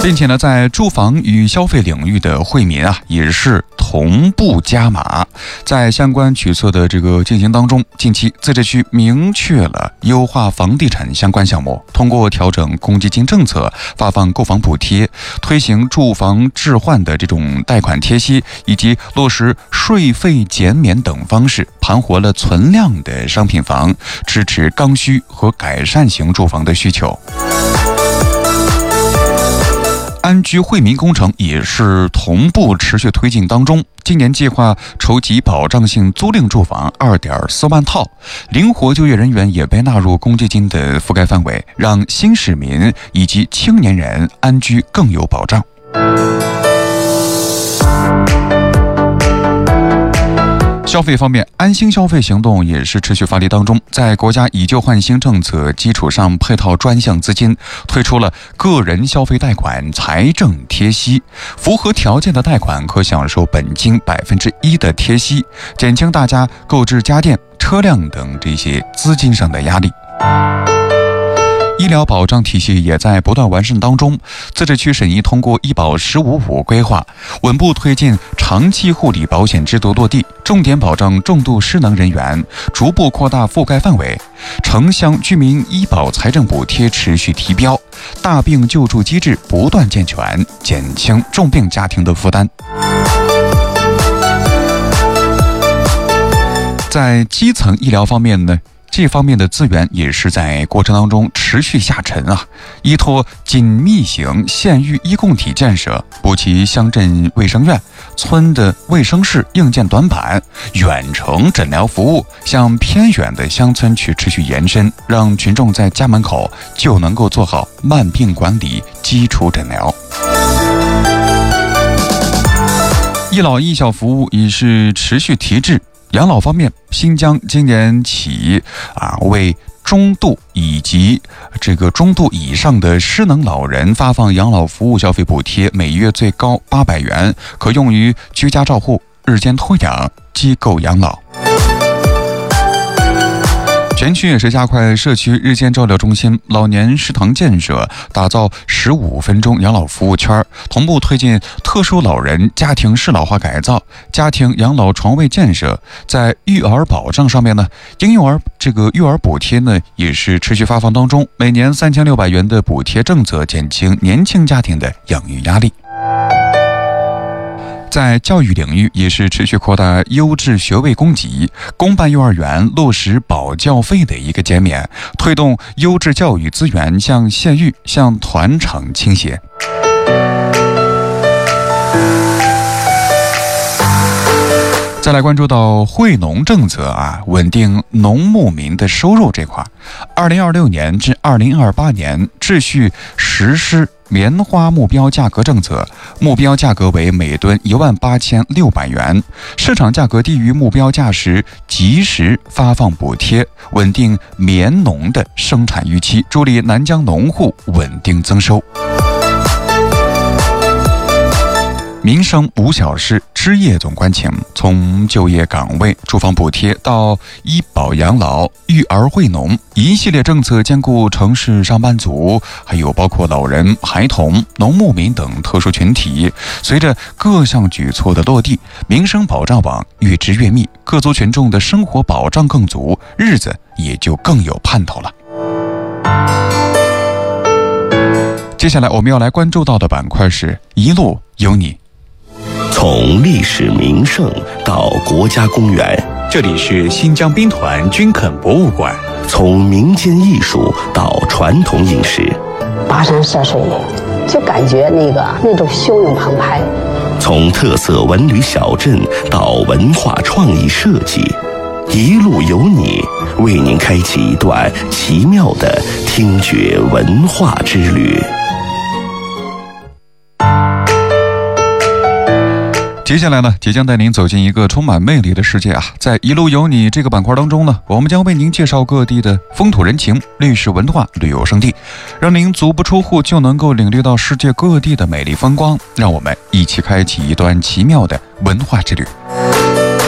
并且呢，在住房与消费领域的惠民啊，也是同步加码。在相关举措的这个进行当中，近期自治区明确了优化房地产相关项目，通过调整公积金政策、发放购房补贴、推行住房置换的这种贷款贴息，以及落实税费减免等方式，盘活了存量的商品房，支持刚需和改善型住房的需求。安居惠民工程也是同步持续推进当中，今年计划筹集保障性租赁住房2.4万套，灵活就业人员也被纳入公积金的覆盖范围，让新市民以及青年人安居更有保障。消费方面，安心消费行动也是持续发力当中，在国家以旧换新政策基础上配套专项资金，推出了个人消费贷款财政贴息，符合条件的贷款可享受本金1%的贴息，减轻大家购置家电、车辆等这些资金上的压力。医疗保障体系也在不断完善当中，自治区审议通过医保15+5规划，稳步推进长期护理保险制度落地，重点保障重度失能人员，逐步扩大覆盖范围。城乡居民医保财政补贴持续提标，大病救助机制不断健全，减轻重病家庭的负担。在基层医疗方面呢，这方面的资源也是在过程当中持续下沉啊，依托紧密型县域医共体建设，补齐乡镇卫生院、村的卫生室硬件短板，远程诊疗服务向偏远的乡村去持续延伸，让群众在家门口就能够做好慢病管理、基础诊疗。医老医小服务也是持续提质。养老方面，新疆今年起为中度以及中度以上的失能老人发放养老服务消费补贴，每月最高800元，可用于居家照护、日间托养、机构养老。全区也是加快社区日间照料中心、老年食堂建设，打造15分钟养老服务圈，同步推进特殊老人家庭适老化改造、家庭养老床位建设。在育儿保障上面呢，婴幼儿育儿补贴呢也是持续发放当中，每年3600元的补贴政策，减轻年轻家庭的养育压力。在教育领域也是持续扩大优质学位供给，公办幼儿园落实保教费的一个减免，推动优质教育资源向县域、向团城倾斜。再来关注到惠农政策稳定农牧民的收入这块。2026年至2028年继续实施棉花目标价格政策，目标价格为每吨18600元，市场价格低于目标价时及时发放补贴，稳定棉农的生产预期，助力南疆农户稳定增收。民生无小事，枝叶总关情。从就业岗位、住房补贴到医保养老、育儿惠农，一系列政策兼顾城市上班族，还有包括老人、孩童、农牧民等特殊群体。随着各项举措的落地，民生保障网越织越密，各族群众的生活保障更足，日子也就更有盼头了。接下来我们要来关注到的板块是一路有你。 从历史名胜到国家公园， 这里是新疆兵团军垦博物馆； 从民间艺术到传统饮食， 跋山涉水，就感觉那种汹涌澎湃； 从特色文旅小镇到文化创意设计，一路有你，为您开启一段奇妙的听觉文化之旅。 接下来呢，即将带您走进一个充满魅力的世界在一路有你这个板块当中呢，我们将为您介绍各地的风土人情、历史文化、旅游胜地，让您足不出户就能够领略到世界各地的美丽风光。让我们一起开启一段奇妙的文化之旅。